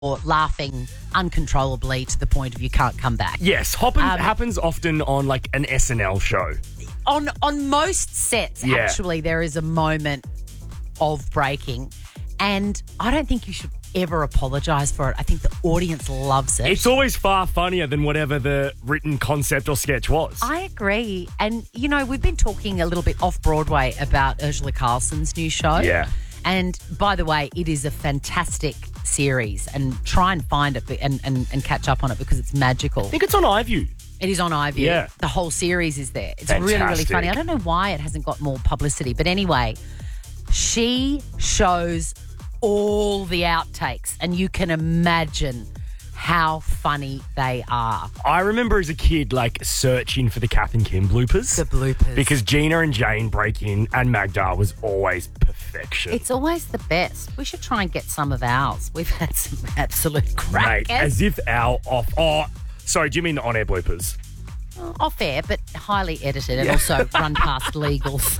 or laughing uncontrollably to the point of you can't come back. Yes, happens often on like an SNL show. On most sets, actually, there is a moment of breaking, and I don't think you should ever apologise for it. I think the audience loves it. It's always far funnier than whatever the written concept or sketch was. I agree. And, you know, we've been talking a little bit off-Broadway about Ursula Carlson's new show. Yeah. And, by the way, it is a fantastic series, and try and find it and catch up on it because it's magical. I think it's on iView. It is on iView. Yeah. The whole series is there. It's Fantastic. really, really funny. I don't know why it hasn't got more publicity. But anyway, she shows all the outtakes, and you can imagine how funny they are. I remember as a kid, like, searching for the Kath and Kim bloopers. The bloopers. Because Gina and Jane break in and Magda was always perfection. It's always the best. We should try and get some of ours. We've had some absolute crackers. Mate, as if our off... Oh, sorry, do you mean the on-air bloopers? Off air, but highly edited and also run past legals.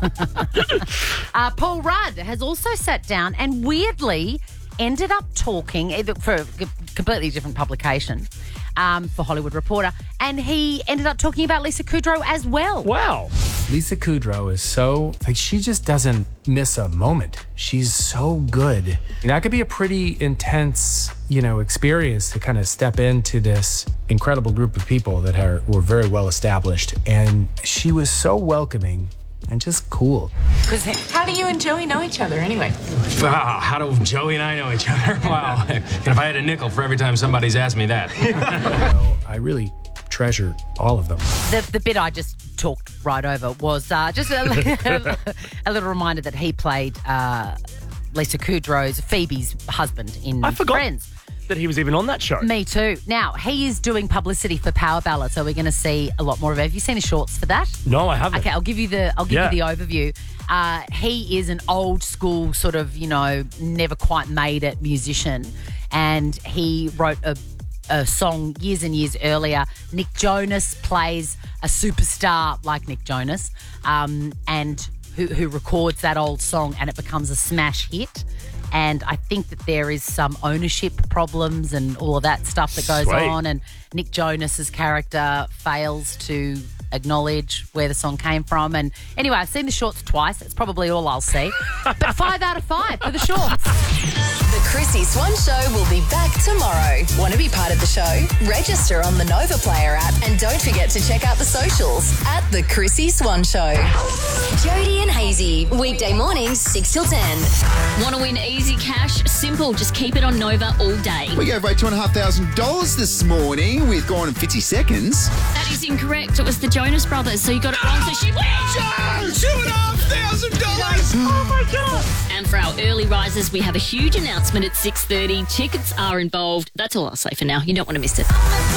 Paul Rudd has also sat down and weirdly ended up talking for a completely different publication for Hollywood Reporter, and he ended up talking about Lisa Kudrow as well. Wow. Lisa Kudrow is so, she just doesn't miss a moment. She's so good. And that could be a pretty intense, experience to kind of step into this incredible group of people that were very well established. And she was so welcoming and just cool. How do you and Joey know each other anyway? Wow, how do Joey and I know each other? Wow. And if I had a nickel for every time somebody's asked me that. I really treasure all of them. The bit I just talked right over was just a little reminder that he played Lisa Kudrow's, Phoebe's husband in I forgot Friends. That he was even on that show. Me too. Now, he is doing publicity for Power Ballad, so we're going to see a lot more of it. Have you seen his shorts for that? No, I haven't. Okay, I'll give you the overview. He is an old school sort of, never quite made it musician, and he wrote a song years and years earlier. Nick Jonas plays a superstar like Nick Jonas, and who records that old song, and it becomes a smash hit. And I think that there is some ownership problems and all of that stuff that goes on. And Nick Jonas's character fails to acknowledge where the song came from. And anyway, I've seen the shorts twice. That's probably all I'll see. But 5 out of 5 for the shorts. The Chrissy Swan Show will be back tomorrow. Want to be part of the show? Register on the Nova Player app and don't forget to check out the socials at The Chrissy Swan Show. Jody and Hazy, weekday mornings 6 till 10. Want to win easy cash? Simple. Just keep it on Nova all day. We gave away $2,500 this morning with Gone in 50 Seconds. That is incorrect. It was the Jonas Brothers, so you got it wrong. So she wins! $2,500! Oh my God! And for our early risers, we have a huge announcement at 6:30. Tickets are involved. That's all I'll say for now. You don't want to miss it.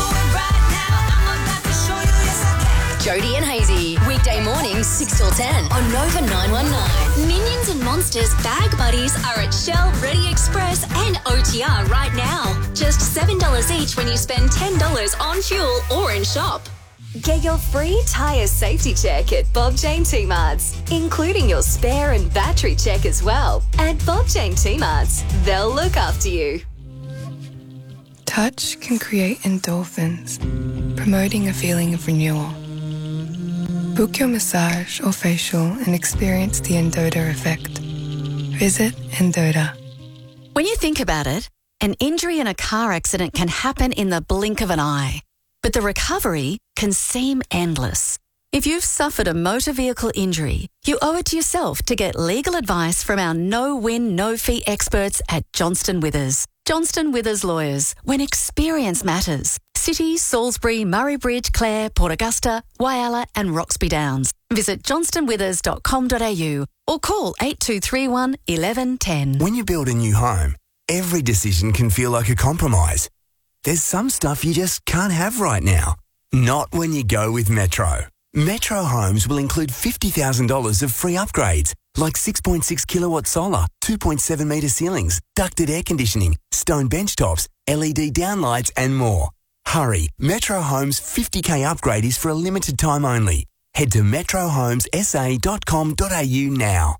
Jody and Hazy, weekday mornings 6 till 10 on Nova 919. Minions and Monsters Bag Buddies are at Shell, Ready Express and OTR right now. Just $7 each when you spend $10 on fuel or in shop. Get your free tyre safety check at Bob Jane T-Marts, including your spare and battery check as well. At Bob Jane T-Marts, they'll look after you. Touch can create endorphins, promoting a feeling of renewal. Book your massage or facial and experience the Endota effect. Visit Endota. When you think about it, an injury in a car accident can happen in the blink of an eye, but the recovery can seem endless. If you've suffered a motor vehicle injury, you owe it to yourself to get legal advice from our no-win, no-fee experts at Johnston Withers. Johnston Withers Lawyers, when experience matters. City, Salisbury, Murray Bridge, Clare, Port Augusta, Whyalla and Roxby Downs. Visit johnstonwithers.com.au or call 8231 1110. When you build a new home, every decision can feel like a compromise. There's some stuff you just can't have right now. Not when you go with Metro. Metro Homes will include $50,000 of free upgrades, like 6.6 kilowatt solar, 2.7 metre ceilings, ducted air conditioning, stone bench tops, LED downlights and more. Hurry, Metro Homes 50k upgrade is for a limited time only. Head to metrohomessa.com.au now.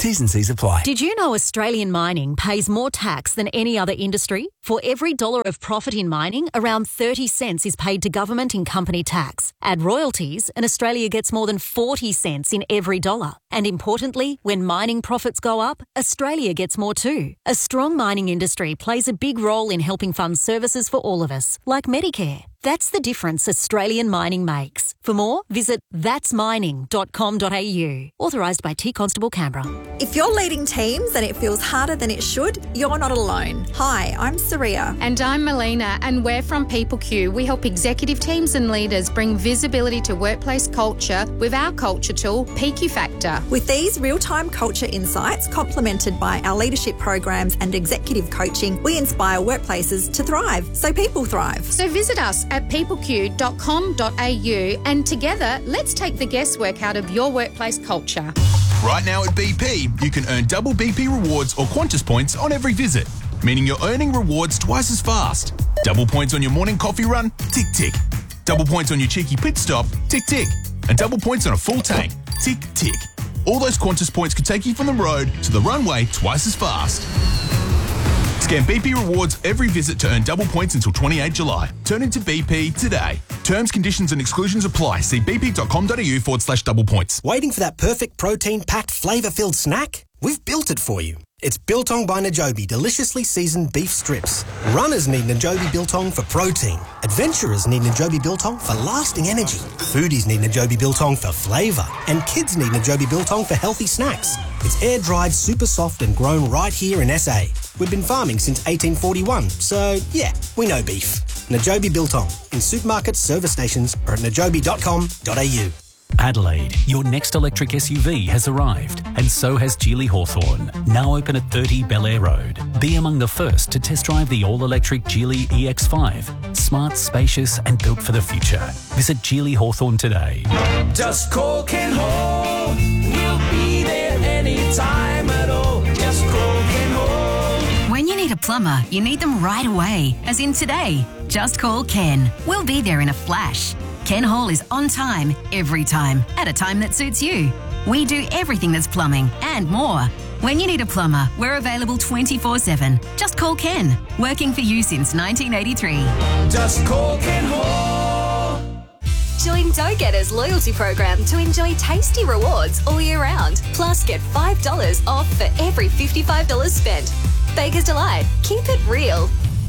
T's and C's apply. Did you know Australian mining pays more tax than any other industry? For every dollar of profit in mining, around 30 cents is paid to government in company tax. Add royalties, and Australia gets more than 40 cents in every dollar. And importantly, when mining profits go up, Australia gets more too. A strong mining industry plays a big role in helping fund services for all of us, like Medicare. That's the difference Australian mining makes. For more, visit thatsmining.com.au. Authorised by T Constable Canberra. If you're leading teams and it feels harder than it should, you're not alone. Hi, I'm Saria. And I'm Melina, and we're from PeopleQ. We help executive teams and leaders bring visibility to workplace culture with our culture tool, PQ Factor. With these real-time culture insights complemented by our leadership programs and executive coaching, we inspire workplaces to thrive so people thrive. So visit us at peopleq.com.au and together, let's take the guesswork out of your workplace culture. Right now at BP, you can earn double BP rewards or Qantas points on every visit, meaning you're earning rewards twice as fast. Double points on your morning coffee run? Tick, tick. Double points on your cheeky pit stop? Tick, tick. And double points on a full tank? Tick, tick. All those Qantas points could take you from the road to the runway twice as fast. Scan BP rewards every visit to earn double points until 28 July. Turn into BP today. Terms, conditions and exclusions apply. See bp.com.au/double points. Waiting for that perfect protein-packed, flavour-filled snack? We've built it for you. It's Biltong by Najobi deliciously seasoned beef strips. Runners need Najobi Biltong for protein. Adventurers need Najobi Biltong for lasting energy. Foodies need Najobi Biltong for flavour. And kids need Najobi Biltong for healthy snacks. It's air-dried, super soft and grown right here in SA. We've been farming since 1841, so yeah, we know beef. Najobi Biltong in supermarkets, service stations or at najobi.com.au. Adelaide, your next electric SUV has arrived, and so has Geely Hawthorn, now open at 30 Bel Air Road. Be among the first to test drive the all-electric Geely EX5. Smart, spacious and built for the future. Visit Geely Hawthorn today. Just call Ken Hall. We'll be there anytime at all. Just call Ken Hall. When you need a plumber, you need them right away, as in today. Just call Ken. We'll be there in a flash. Ken Hall is on time, every time, at a time that suits you. We do everything that's plumbing and more. When you need a plumber, we're available 24/7. Just call Ken. Working for you since 1983. Just call Ken Hall. Join Dough Getters loyalty program to enjoy tasty rewards all year round. Plus, get $5 off for every $55 spent. Baker's Delight. Keep it real.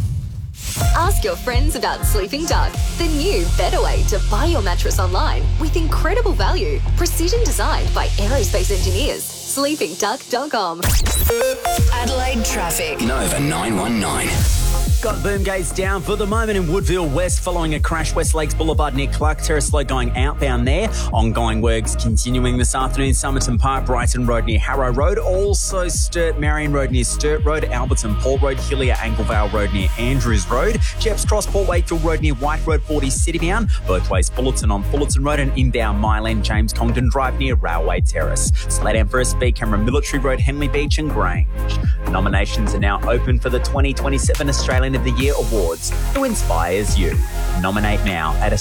Ask your friends about Sleeping Duck, the new, better way to buy your mattress online with incredible value. Precision designed by aerospace engineers. SleepingDuck.com. Adelaide traffic. Nova 919. Got boom gates down for the moment in Woodville West following a crash West Lakes Boulevard near Clark Terrace, slow going outbound there. Ongoing works continuing this afternoon, Somerton Park, Brighton Road near Harrow Road. Also Sturt Marion Road near Sturt Road, Alberton Port Road, Hillier Anglevale Road near Andrews Road, Jepps Cross Port Wakefield Road near White Road 40 Citybound, both ways Fullerton on Fullerton Road and inbound Mile End James Congdon Drive near Railway Terrace. Slow down for a speed camera, Military Road, Henley Beach and Grange. Nominations are now open for the 2027 Australian of the Year Awards. Who inspires you? Nominate now at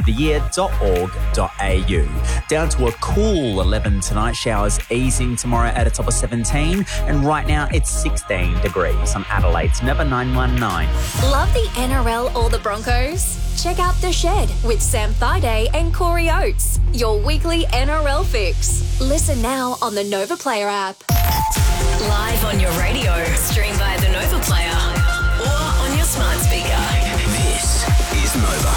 australianoftheyear.org.au. Down to a cool 11 tonight. Showers easing tomorrow at a top of 17. And right now it's 16 degrees on Adelaide's Nova 919. Love the NRL or the Broncos? Check out The Shed with Sam Thaiday and Corey Oates. Your weekly NRL fix. Listen now on the Nova Player app. Live on your radio, stream via the Nova Player, or on your smart speaker. This is Nova.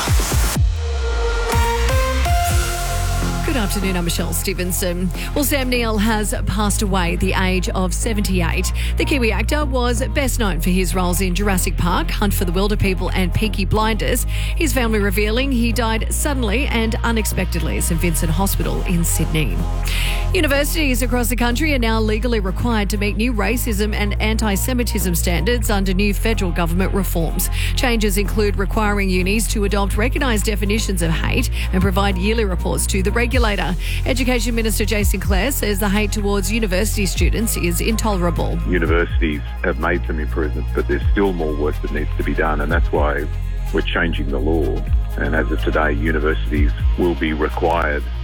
Good afternoon, I'm Michelle Stevenson. Well, Sam Neill has passed away at the age of 78. The Kiwi actor was best known for his roles in Jurassic Park, Hunt for the Wilderpeople and Peaky Blinders. His family revealing he died suddenly and unexpectedly at St Vincent Hospital in Sydney. Universities across the country are now legally required to meet new racism and anti-Semitism standards under new federal government reforms. Changes include requiring unis to adopt recognised definitions of hate and provide yearly reports to the regulator. Education Minister Jason Clare says the hate towards university students is intolerable. Universities have made some improvements, but there's still more work that needs to be done, and that's why we're changing the law. And as of today, universities will be required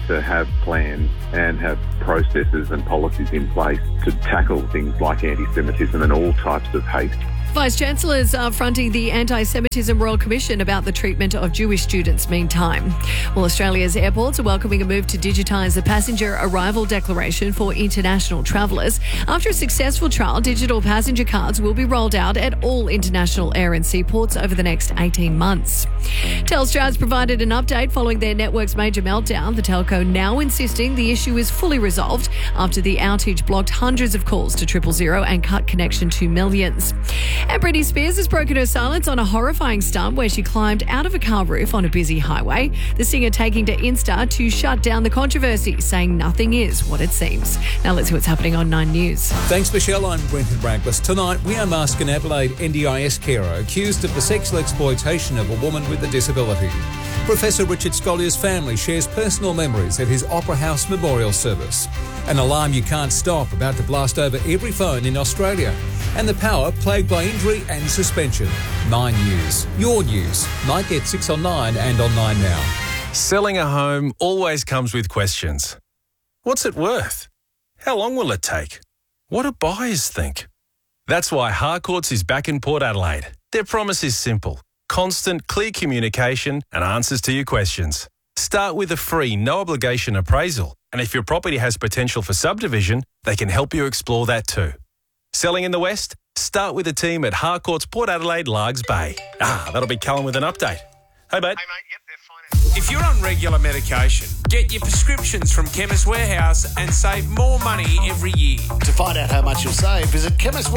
to have plans and have processes and policies in place to tackle things like anti-Semitism and all types of hate. Vice-Chancellors are fronting the Anti-Semitism Royal Commission about the treatment of Jewish students meantime. Well, Australia's airports are welcoming a move to digitise the passenger arrival declaration for international travellers. After a successful trial, digital passenger cards will be rolled out at all international air and seaports over the next 18 months. Telstra has provided an update following their network's major meltdown. The telco now insisting the issue is fully resolved after the outage blocked hundreds of calls to 000 and cut connection to millions. And Britney Spears has broken her silence on a horrifying stunt where she climbed out of a car roof on a busy highway. The singer taking to Insta to shut down the controversy, saying nothing is what it seems. Now let's see what's happening on 9 News. Thanks, Michelle. I'm Brenton Braglis. Tonight, we unmask an Adelaide NDIS carer accused of the sexual exploitation of a woman with a disability. Professor Richard Schollier's family shares personal memories at his Opera House memorial service. An alarm you can't stop about to blast over every phone in Australia. And the Power plagued by injury and suspension. 9 News. Your news. Night at 6 on 9 and on 9 Now. Selling a home always comes with questions. What's it worth? How long will it take? What do buyers think? That's why Harcourts is back in Port Adelaide. Their promise is simple. Constant, clear communication and answers to your questions. Start with a free, no-obligation appraisal. And if your property has potential for subdivision, they can help you explore that too. Selling in the West? Start with the team at Harcourts Port Adelaide, Largs Bay. That'll be Callum with an update. Hey, mate. If you're on regular medication, get your prescriptions from Chemist Warehouse and save more money every year. To find out how much you'll save, visit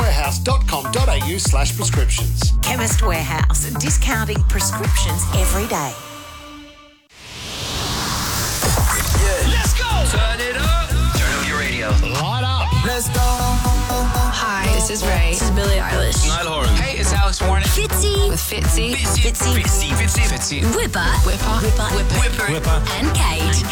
chemistwarehouse.com.au/prescriptions. Chemist Warehouse, discounting prescriptions every day. Let's go! Turn it up. Turn up your radio. Light up. Let's go. Hi, this is Ray. This is Billie Eilish. Niall Horan. Hey, it's Alex Warren. Fitzy. With Fitzy. Whipper. And Kate.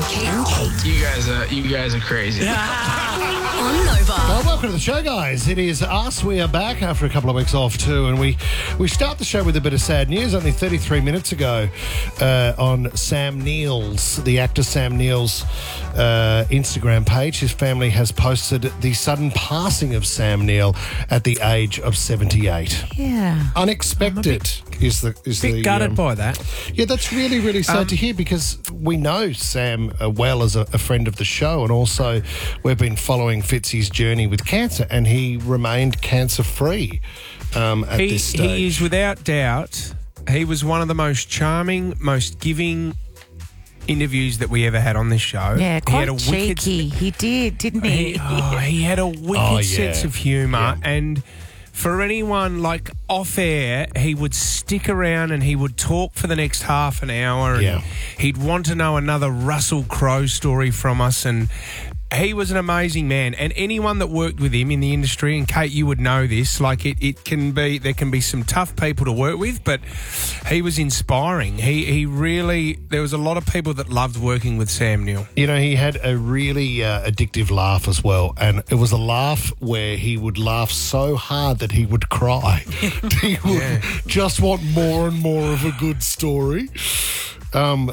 You guys are crazy. On Nova. Well, welcome to the show, guys. It is us. We are back after a couple of weeks off too, and we start the show with a bit of sad news. Only 33 minutes ago, on Sam Neill's, the actor Sam Neill's Instagram page, his family has posted the sudden passing of Sam Neill at the age of 78. Yeah. Unexpected is the gutted by that. Yeah, that's really, really sad to hear, because we know Sam well as a friend of the show, and also we've been following Fitzy's journey with cancer, and he remained cancer-free at this stage. He is, without doubt, he was one of the most charming, most giving interviews that we ever had on this show. Yeah, quite he had a cheeky. He did, didn't he? He had a wicked sense of humour, and for anyone like off air, he would stick around and he would talk for the next half an hour, and he'd want to know another Russell Crowe story from us, and he was an amazing man. And anyone that worked with him in the industry, and Kate, you would know this, like it can be, there can be some tough people to work with, but he was inspiring. He really, there was a lot of people that loved working with Sam Neill. You know, he had a really addictive laugh as well, and it was a laugh where he would laugh so hard that he would cry. He would just want more and more of a good story. When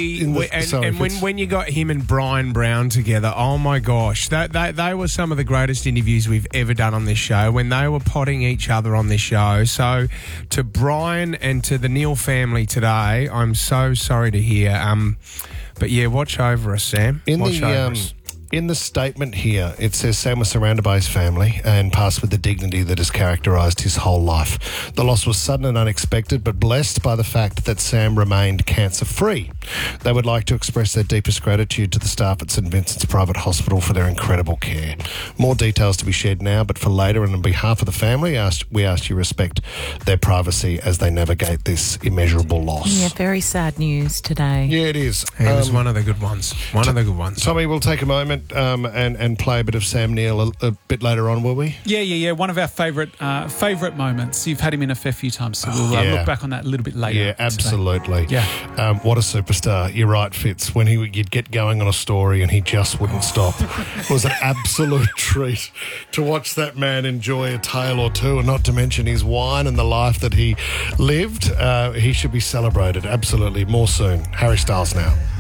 you got him and Brian Brown together, oh my gosh, they were some of the greatest interviews we've ever done on this show, when they were potting each other on this show. So to Brian and to the Neill family today, I'm so sorry to hear. But yeah, watch over us, Sam. Watch over us. In the statement here, it says Sam was surrounded by his family and passed with the dignity that has characterised his whole life. The loss was sudden and unexpected, but blessed by the fact that Sam remained cancer-free. They would like to express their deepest gratitude to the staff at St Vincent's Private Hospital for their incredible care. More details to be shared now, but for later, and on behalf of the family, we ask you respect their privacy as they navigate this immeasurable loss. Yeah, very sad news today. Yeah, it is. It was one of the good ones. Tommy, we'll take a moment and play a bit of Sam Neill a bit later on, will we? Yeah. One of our favourite moments. You've had him in a fair few times, so we'll look back on that a little bit later. Yeah, absolutely. Today. Yeah. What a superstar. You're right, Fitz. When you'd get going on a story and he just wouldn't stop. It was an absolute treat to watch that man enjoy a tale or two, and not to mention his wine and the life that he lived. He should be celebrated. Absolutely. More soon. Harry Styles now.